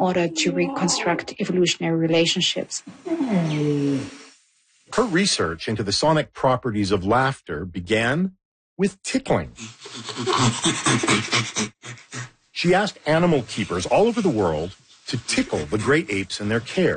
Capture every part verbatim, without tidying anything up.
order to reconstruct evolutionary relationships. Her research into the sonic properties of laughter began with tickling. She asked animal keepers all over the world to tickle the great apes in their care.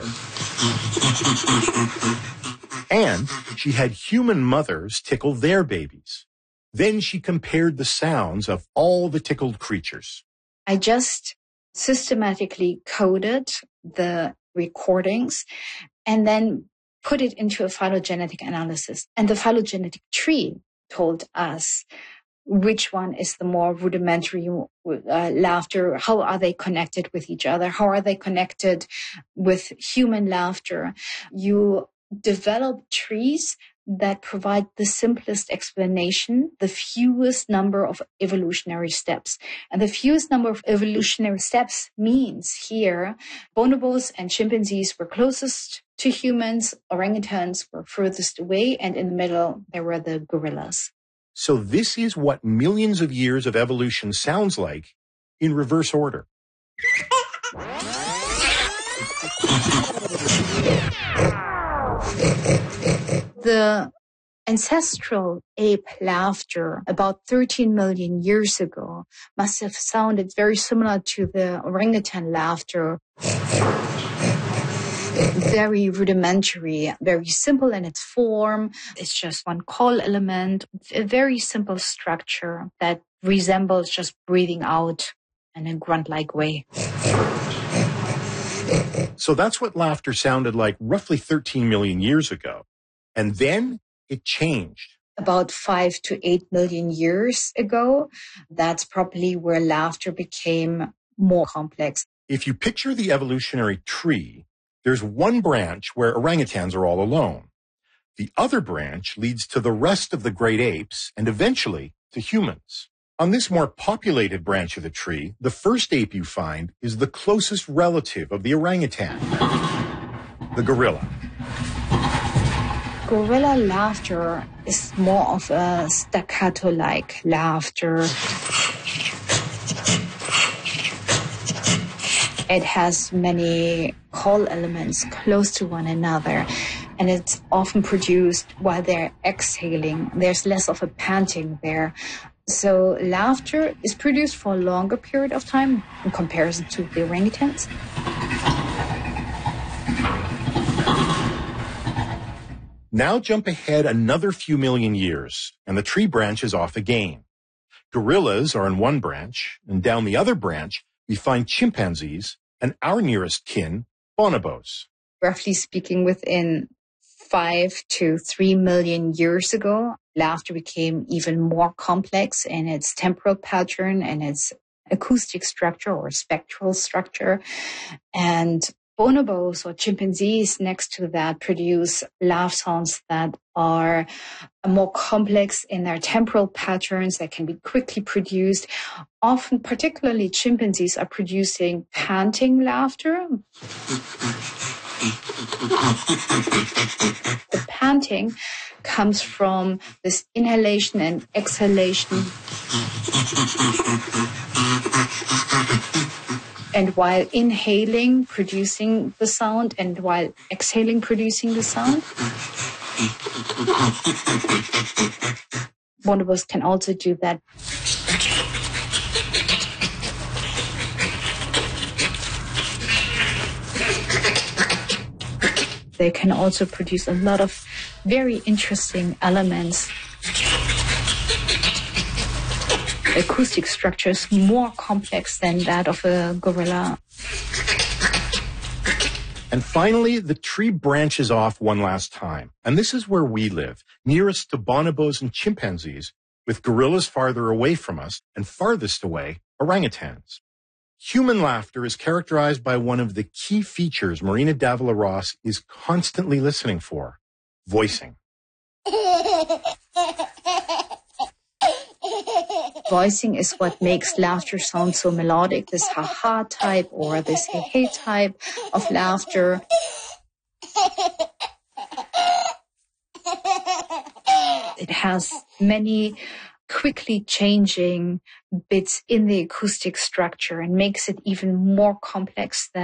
And she had human mothers tickle their babies. Then she compared the sounds of all the tickled creatures. I just systematically coded the recordings and then put it into a phylogenetic analysis. And the phylogenetic tree told us which one is the more rudimentary uh, laughter, how are they connected with each other, how are they connected with human laughter. You develop trees that provide the simplest explanation, the fewest number of evolutionary steps. And the fewest number of evolutionary steps means here bonobos and chimpanzees were closest to humans, orangutans were furthest away, and in the middle there were the gorillas. So this is what millions of years of evolution sounds like in reverse order. The ancestral ape laughter about thirteen million years ago must have sounded very similar to the orangutan laughter. Very rudimentary, very simple in its form. It's just one call element, a very simple structure that resembles just breathing out in a grunt-like way. So that's what laughter sounded like roughly thirteen million years ago. And then it changed. About five to eight million years ago, that's probably where laughter became more complex. If you picture the evolutionary tree, there's one branch where orangutans are all alone. The other branch leads to the rest of the great apes and eventually to humans. On this more populated branch of the tree, the first ape you find is the closest relative of the orangutan, the gorilla. Gorilla laughter is more of a staccato-like laughter. It has many call elements close to one another, and it's often produced while they're exhaling. There's less of a panting there. So laughter is produced for a longer period of time in comparison to the orangutans. Now jump ahead another few million years, and the tree branches off again. Gorillas are in one branch, and down the other branch, we find chimpanzees and our nearest kin, bonobos. Roughly speaking, within five to three million years ago, laughter became even more complex in its temporal pattern and its acoustic structure or spectral structure. And bonobos or chimpanzees next to that produce laugh sounds that are more complex in their temporal patterns that can be quickly produced. Often, particularly chimpanzees are producing panting laughter. The panting comes from this inhalation and exhalation. And while inhaling, producing the sound, and while exhaling, producing the sound. Bonobos can also do that. They can also produce a lot of very interesting elements. Acoustic structures more complex than that of a gorilla. And finally, the tree branches off one last time. And this is where we live, nearest to bonobos and chimpanzees, with gorillas farther away from us, and farthest away, orangutans. Human laughter is characterized by one of the key features Marina Davila-Ross is constantly listening for, voicing. Voicing is what makes laughter sound so melodic, this ha-ha type or this hey-hey type of laughter. It has many quickly changing bits in the acoustic structure and makes it even more complex than